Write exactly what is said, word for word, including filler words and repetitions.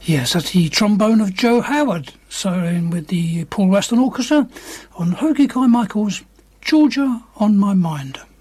Yes, that's the trombone of Joe Howard, soloing with the Paul Weston Orchestra on Hoagy Carmichael's Georgia on My Mind.